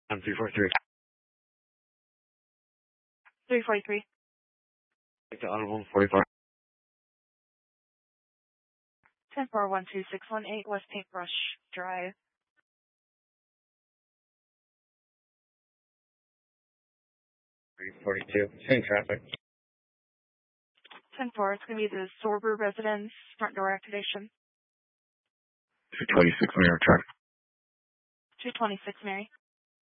343. 343. Take the Audible 44. 1012618 West Paintbrush Drive. 342. Same traffic. 10-4, it's going to be the Sorber residence, front door activation. 226 Mirror Truck. 226 Mary.